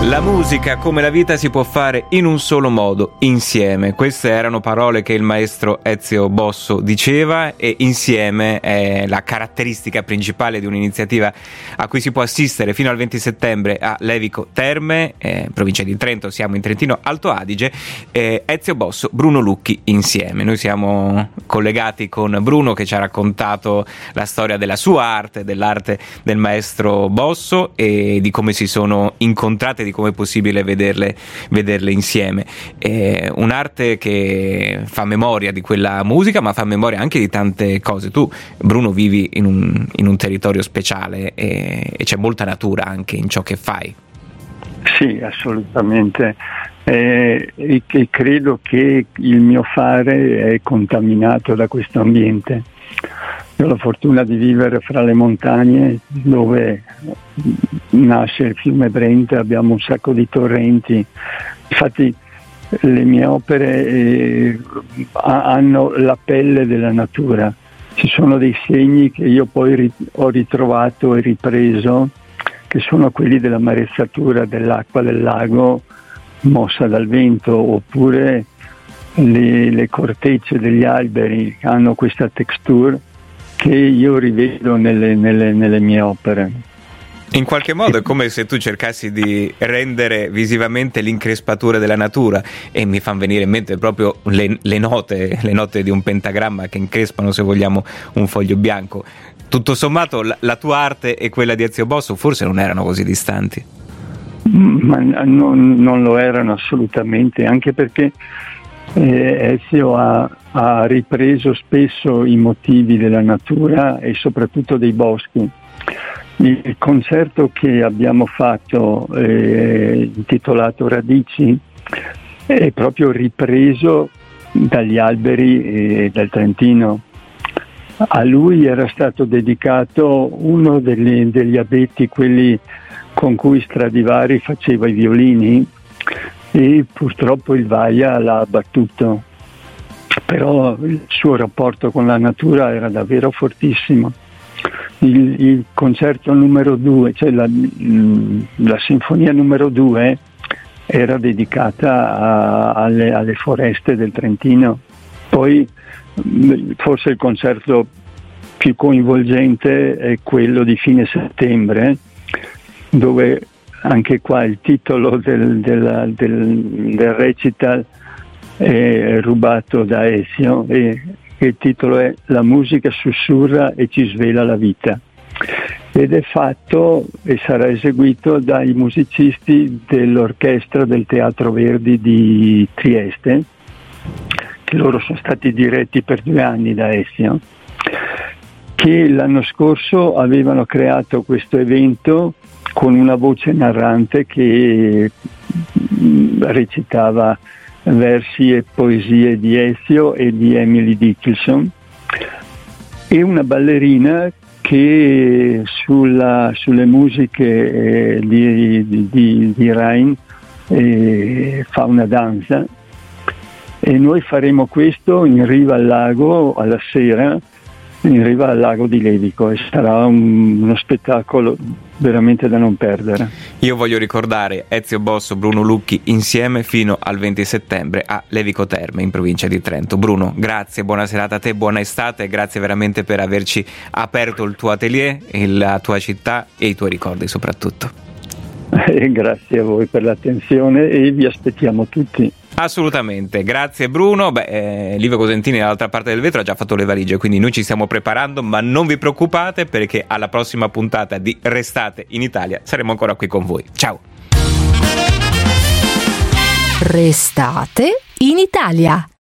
La musica, come la vita, si può fare in un solo modo, insieme. Queste erano parole che il maestro Ezio Bosso diceva, e insieme è la caratteristica principale di un'iniziativa a cui si può assistere fino al 20 settembre a Levico Terme, provincia di Trento, siamo in Trentino Alto Adige. Ezio Bosso, Bruno Lucchi insieme. Noi siamo collegati con Bruno, che ci ha raccontato la storia della sua arte, dell'arte del maestro Bosso, e di come si sono incontrate, di come è possibile vederle insieme. È un'arte che fa memoria di quella musica, ma fa memoria anche di tante cose. Tu, Bruno, vivi in un territorio speciale e c'è molta natura anche in ciò che fai. Sì, assolutamente. E credo che il mio fare è contaminato da questo ambiente. Io ho la fortuna di vivere fra le montagne, dove nasce il fiume Brenta, abbiamo un sacco di torrenti. Infatti le mie opere hanno la pelle della natura. Ci sono dei segni che io poi ho ritrovato e ripreso, che sono quelli della marezzatura dell'acqua del lago mossa dal vento, oppure le cortecce degli alberi che hanno questa texture che io rivedo nelle mie opere. In qualche modo è come se tu cercassi di rendere visivamente l'increspatura della natura, e mi fanno venire in mente proprio le note di un pentagramma che increspano, se vogliamo, un foglio bianco. Tutto sommato la tua arte e quella di Ezio Bosso forse non erano così distanti. Ma non lo erano assolutamente, anche perché Ezio ha ripreso spesso i motivi della natura e soprattutto dei boschi. Il concerto che abbiamo fatto, intitolato Radici, è proprio ripreso dagli alberi del Trentino. A lui era stato dedicato uno degli abetti, quelli con cui Stradivari faceva i violini, e purtroppo il Vaia l'ha abbattuto. Però il suo rapporto con la natura era davvero fortissimo. Il concerto numero 2, cioè la sinfonia numero 2, era dedicata alle foreste del Trentino. Poi forse il concerto più coinvolgente è quello di fine settembre, dove anche qua il titolo del recital è rubato da Ezio, e il titolo è La musica sussurra e ci svela la vita, ed è fatto e sarà eseguito dai musicisti dell'orchestra del Teatro Verdi di Trieste, che loro sono stati diretti per 2 anni da Ezio, che l'anno scorso avevano creato questo evento con una voce narrante che recitava versi e poesie di Ezio e di Emily Dickinson, e una ballerina che sulle musiche di Rain fa una danza. E noi faremo questo in riva al lago alla sera, in riva al lago di Levico, e sarà uno spettacolo veramente da non perdere. Io voglio ricordare Ezio Bosso, Bruno Lucchi insieme fino al 20 settembre a Levico Terme, in provincia di Trento. Bruno, grazie, buona serata a te, buona estate, grazie veramente per averci aperto il tuo atelier, la tua città e i tuoi ricordi soprattutto. Grazie a voi per l'attenzione e vi aspettiamo tutti. Assolutamente, grazie Bruno. Livio Cosentini dall'altra parte del vetro ha già fatto le valigie, quindi noi ci stiamo preparando, ma non vi preoccupate, perché alla prossima puntata di Restate in Italia saremo ancora qui con voi. Ciao. Restate in Italia.